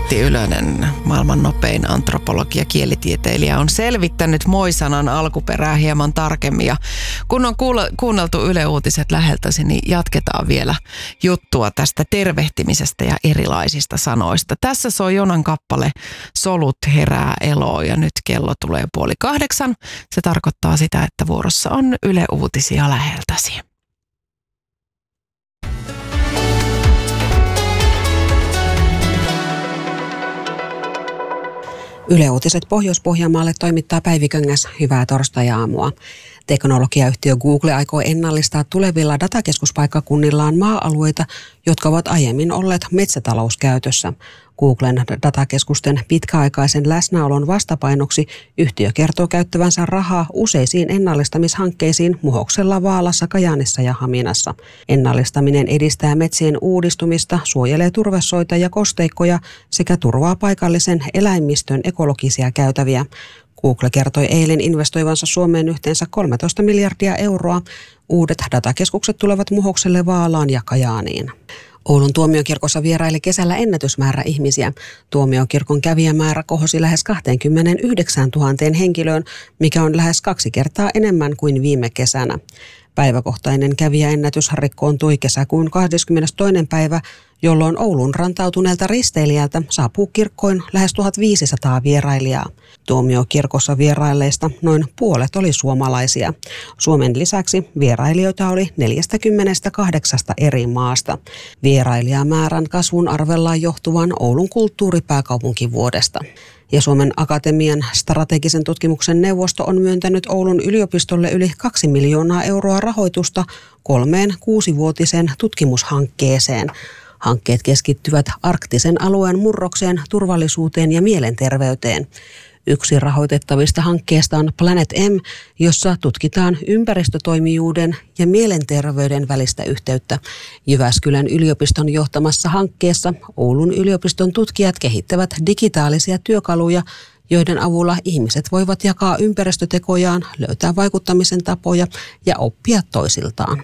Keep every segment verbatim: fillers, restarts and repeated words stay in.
Matti Ylönen, maailman nopein antropologi ja kielitieteilijä, on selvittänyt moi-sanan alkuperää hieman tarkemmin. Ja kun on kuunneltu Yle Uutiset läheltäsi, niin jatketaan vielä juttua tästä tervehtimisestä ja erilaisista sanoista. Tässä soi Jonan kappale Solut herää eloon ja nyt kello tulee puoli kahdeksan. Se tarkoittaa sitä, että vuorossa on Yle Uutisia läheltäsi. Yle Uutiset Pohjois-Pohjanmaalle toimittaa Päivi Köngäs. Hyvää torstai-aamua. Teknologiayhtiö Google aikoo ennallistaa tulevilla datakeskuspaikkakunnillaan maa-alueita, jotka ovat aiemmin olleet metsätalouskäytössä. Googlen datakeskusten pitkäaikaisen läsnäolon vastapainoksi yhtiö kertoo käyttävänsä rahaa useisiin ennallistamishankkeisiin Muhoksella, Vaalassa, Kajaanissa ja Haminassa. Ennallistaminen edistää metsien uudistumista, suojelee turvesoita ja kosteikkoja sekä turvaa paikallisen eläimistön ekologisia käytäviä. Google kertoi eilen investoivansa Suomeen yhteensä kolmetoista miljardia euroa. Uudet datakeskukset tulevat Muhokselle, Vaalaan ja Kajaaniin. Oulun tuomiokirkossa vieraili kesällä ennätysmäärä ihmisiä. Tuomiokirkon kävijämäärä kohosi lähes kaksikymmentäyhdeksäntuhatta henkilöön, mikä on lähes kaksi kertaa enemmän kuin viime kesänä. Päiväkohtainen kävijäennätys rikkoontui kesäkuun kahdeskymmenestoinen päivä, jolloin Oulun rantautuneelta risteilijältä saapuu kirkkoin lähes tuhatviisisataa vierailijaa. Tuomiokirkossa vierailleista noin puolet oli suomalaisia. Suomen lisäksi vierailijoita oli neljästäkymmenestäkahdeksasta eri maasta. Vierailijamäärän kasvun arvellaan johtuvan Oulun kulttuuripääkaupunkivuodesta. Ja Suomen Akatemian strategisen tutkimuksen neuvosto on myöntänyt Oulun yliopistolle yli kaksi miljoonaa euroa rahoitusta kolmeen kuusivuotiseen tutkimushankkeeseen. Hankkeet keskittyvät arktisen alueen murrokseen, turvallisuuteen ja mielenterveyteen. Yksi rahoitettavista hankkeista on Planet M, jossa tutkitaan ympäristötoimijuuden ja mielenterveyden välistä yhteyttä. Jyväskylän yliopiston johtamassa hankkeessa Oulun yliopiston tutkijat kehittävät digitaalisia työkaluja, joiden avulla ihmiset voivat jakaa ympäristötekojaan, löytää vaikuttamisen tapoja ja oppia toisiltaan.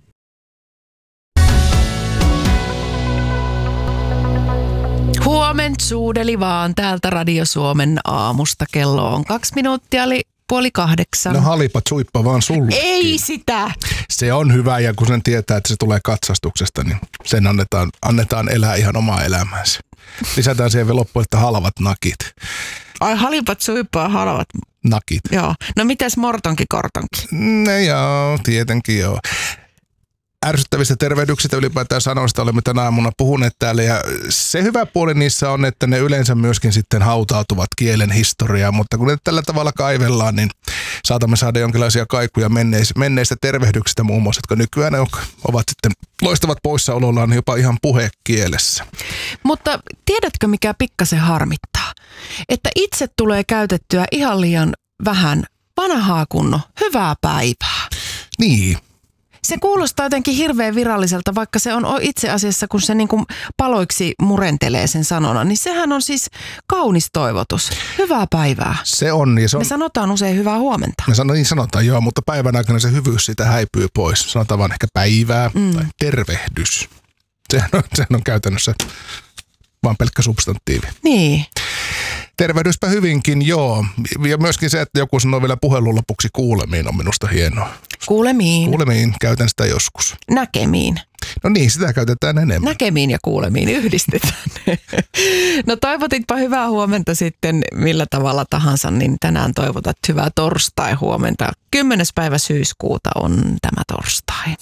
Huoment suudeli vaan täältä Radio Suomen aamusta. Kello on kaksi minuuttia, eli puoli kahdeksan. No halipat suippa vaan sullekin. Ei sitä! Se on hyvä ja kun sen tietää, että se tulee katsastuksesta, niin sen annetaan, annetaan elää ihan omaa elämäänsä. Lisätään siihen vielä loppuun, että halvat nakit. Ai halipat suippaa halvat nakit. Joo. No mites mortonki kortonki? No joo, tietenkin joo. Ärsyttävistä tervehdyksistä ylipäätään sanoista olemme tänä aamuna puhuneet täällä ja se hyvä puoli niissä on, että ne yleensä myöskin sitten hautautuvat kielen historiaan, mutta kun ne tällä tavalla kaivellaan, niin saatamme saada jonkinlaisia kaikuja menneistä, menneistä tervehdyksistä muun muassa, jotka nykyään ovat sitten loistavat poissaolollaan jopa ihan puhekielessä. Mutta tiedätkö mikä pikkasen harmittaa? Että itse tulee käytettyä ihan liian vähän vanhaa kunnon hyvää päivää. Niin. Se kuulostaa jotenkin hirveän viralliselta, vaikka se on itse asiassa, kun se niin kuin paloiksi murentelee sen sanona, niin sehän on siis kaunis toivotus. Hyvää päivää. Se on. Ja se on... Me sanotaan usein hyvää huomenta. Me sanotaan, niin sanotaan joo, mutta päivän aikana se hyvyys siitä häipyy pois. Sanotaan vaan ehkä päivää mm. tai tervehdys. Sehän on, sehän on käytännössä vaan pelkkä substantiivi. Niin. Tervehdyspä hyvinkin, joo. Ja myöskin se, että joku sanoo vielä puhelun lopuksi kuulemiin on minusta hienoa. Kuulemiin. Kuulemiin, käytän sitä joskus. Näkemiin. No niin, sitä käytetään enemmän. Näkemiin ja kuulemiin yhdistetään. No toivotitpa hyvää huomenta sitten millä tavalla tahansa, niin tänään toivotat hyvää torstai-huomenta. Kymmenes päivä syyskuuta on tämä torstai.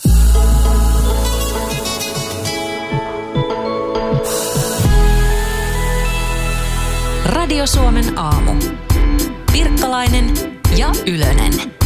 Radio Suomen aamu. Pirkkalainen ja Ylönen.